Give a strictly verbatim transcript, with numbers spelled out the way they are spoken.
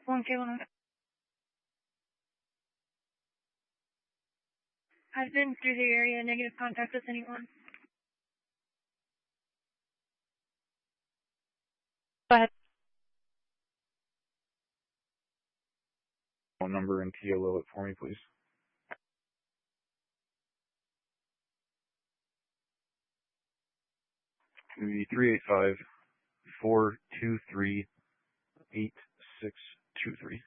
one K one. I've been through the area, negative contact with anyone. Go ahead. Phone number and T L O it for me, please. three eight five, four two three, eight six two three.